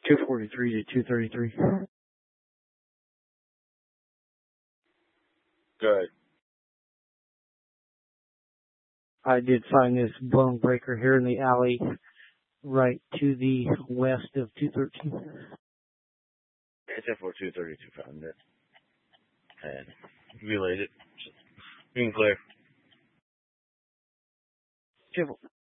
243 to 233. Good. I did find this bone breaker here in the alley right to the west of 213. It's F4232 found it. And relayed it. Being clear. Civil.